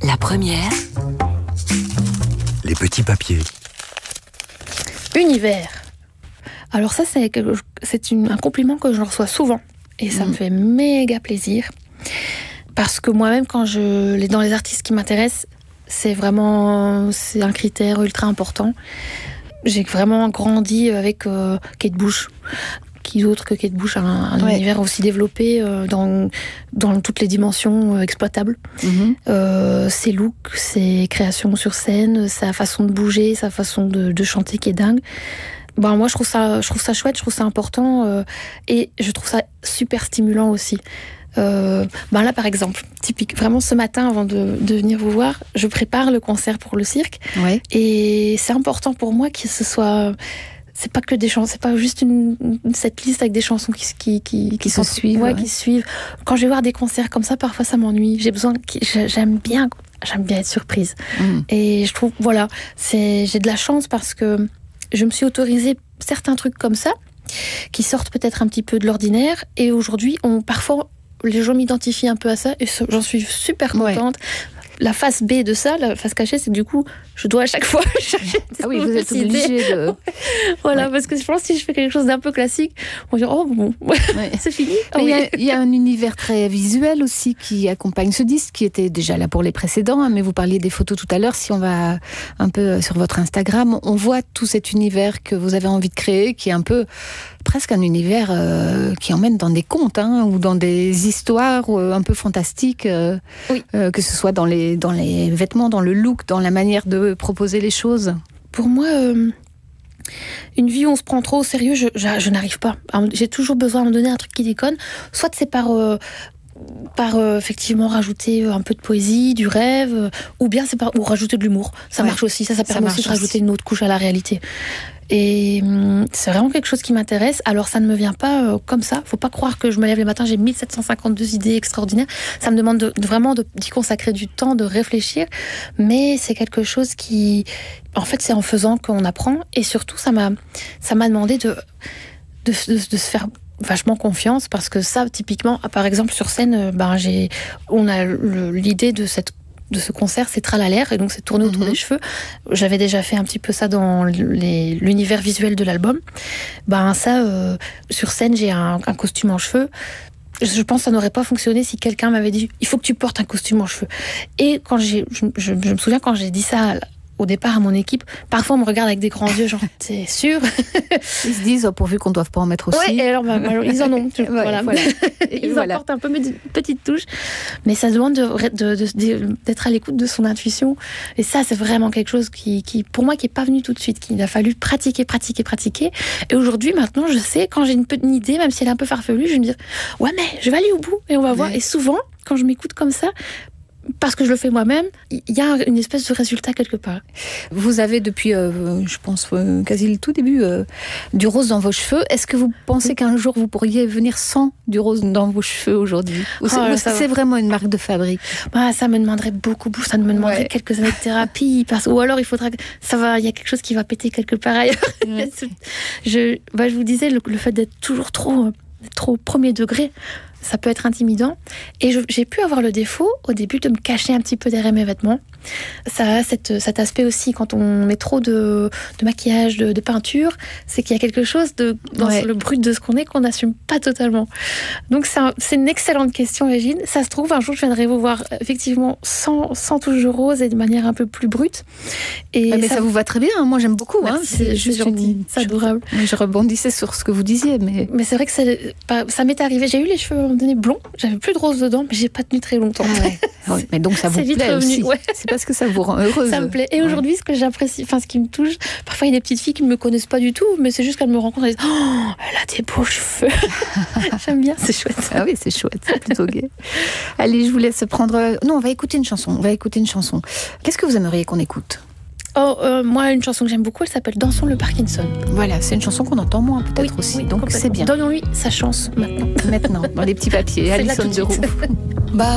La première. Les petits papiers. Univers. Alors ça, c'est un compliment que je reçois souvent. Et ça me fait méga plaisir. Parce que moi-même, dans les artistes qui m'intéressent, c'est un critère ultra important. J'ai vraiment grandi avec Kate Bush. Qui d'autre que Kate Bush a un univers aussi développé dans toutes les dimensions exploitables. Ses looks, ses créations sur scène, sa façon de bouger, sa façon de chanter qui est dingue. Moi, je trouve ça chouette, je trouve ça important et je trouve ça super stimulant aussi. Là, par exemple, typique, vraiment ce matin, avant de venir vous voir, je prépare le concert pour le cirque. Ouais. Et c'est important pour moi que ce soit... C'est pas que des chansons, c'est pas juste cette liste avec des chansons qui se suivent. Ouais, qui suivent. Quand je vais voir des concerts comme ça, parfois ça m'ennuie. J'aime bien être surprise. Et je trouve, j'ai de la chance parce que je me suis autorisée certains trucs comme ça, qui sortent peut-être un petit peu de l'ordinaire. Et aujourd'hui, parfois, les gens m'identifient un peu à ça et j'en suis super contente. Ouais. La face B de ça, la face cachée, c'est que du coup, je dois à chaque fois chercher des vous êtes obligé de... Parce que je pense que si je fais quelque chose d'un peu classique, on va dire, c'est fini. Il y a un univers très visuel aussi qui accompagne ce disque, qui était déjà là pour les précédents, mais vous parliez des photos tout à l'heure. Si on va un peu sur votre Instagram, on voit tout cet univers que vous avez envie de créer, qui est un peu presque un univers qui emmène dans des contes ou dans des histoires un peu fantastiques, que ce soit dans les vêtements, dans le look, dans la manière de proposer les choses. Pour moi, une vie où on se prend trop au sérieux, je n'arrive pas. J'ai toujours besoin de me donner un truc qui déconne. Soit c'est par effectivement rajouter un peu de poésie, du rêve, ou bien ou rajouter de l'humour. Ça marche aussi, ça permet aussi de rajouter une autre couche à la réalité. Et c'est vraiment quelque chose qui m'intéresse. Alors ça ne me vient pas comme ça. Faut pas croire que je me lève le matin, j'ai 1752 idées extraordinaires. Ça me demande vraiment d'y consacrer du temps, de réfléchir. Mais c'est quelque chose qui... En fait, c'est en faisant qu'on apprend. Et surtout, ça m'a demandé de se faire vachement confiance, parce que ça, typiquement, par exemple, sur scène, on a l'idée de ce concert, c'est Tralalaire, et donc c'est tourné autour des cheveux. J'avais déjà fait un petit peu ça dans l'univers visuel de l'album. Sur scène, j'ai un costume en cheveux. Je pense que ça n'aurait pas fonctionné si quelqu'un m'avait dit « il faut que tu portes un costume en cheveux ». Et quand je me souviens, quand j'ai dit ça au départ à mon équipe, parfois on me regarde avec des grands yeux, genre « t'es sûr ?» Ils se disent pourvu qu'on ne doive pas en mettre aussi. Ouais, et alors ils en ont. Voilà. Ils apportent un peu une petite touche. Mais ça demande d'être à l'écoute de son intuition. Et ça, c'est vraiment quelque chose qui pour moi, qui n'est pas venu tout de suite, qu'il a fallu pratiquer. Et aujourd'hui, maintenant, je sais, quand j'ai une idée, même si elle est un peu farfelue, je vais me dire « ouais, mais je vais aller au bout et on va voir ». Et souvent, quand je m'écoute comme ça, parce que je le fais moi-même, il y a une espèce de résultat quelque part. Vous avez depuis, je pense, quasi le tout début, du rose dans vos cheveux. Est-ce que vous pensez qu'un jour vous pourriez venir sans du rose dans vos cheveux aujourd'hui ? Ou c'est vraiment une marque de fabrique ? Ça me demanderait beaucoup, ça me demanderait quelques années de thérapie. Ou alors il faudra il y a quelque chose qui va péter quelque part ailleurs. Je vous disais, le fait d'être toujours trop premier degré, ça peut être intimidant. Et j'ai pu avoir le défaut, au début, de me cacher un petit peu derrière mes vêtements. Ça a cet aspect aussi, quand on met trop de maquillage, de peinture, c'est qu'il y a quelque chose dans le brut de ce qu'on est qu'on n'assume pas totalement. Donc c'est une excellente question, Régine. Ça se trouve, un jour, je viendrai vous voir effectivement sans touche de rose et de manière un peu plus brute. Mais ça vous va très bien, hein. Moi j'aime beaucoup. C'est juste gentil, c'est adorable. Je rebondissais sur ce que vous disiez. Mais c'est vrai que ça m'est arrivé. J'ai eu les cheveux à un moment donné blonds, j'avais plus de rose dedans, mais j'ai pas tenu très longtemps. Mais donc ça vous plaît aussi. C'est parce que ça vous rend heureuse. Ça me plaît. Et aujourd'hui, ce que j'apprécie, ce qui me touche, parfois il y a des petites filles qui ne me connaissent pas du tout, mais c'est juste qu'elles me rencontrent et disent « oh, elle a des beaux cheveux !» J'aime bien, c'est chouette. Ah oui, c'est chouette, c'est plutôt gai. Allez, je vous laisse prendre... Non, on va écouter une chanson. Qu'est-ce que vous aimeriez qu'on écoute ? Moi, une chanson que j'aime beaucoup, elle s'appelle « Dansons le Parkinson ». Voilà, c'est une chanson qu'on entend moins peut-être aussi, donc c'est bien. Donnons-lui sa chance maintenant. Dans les petits papiers, Alison de Roux.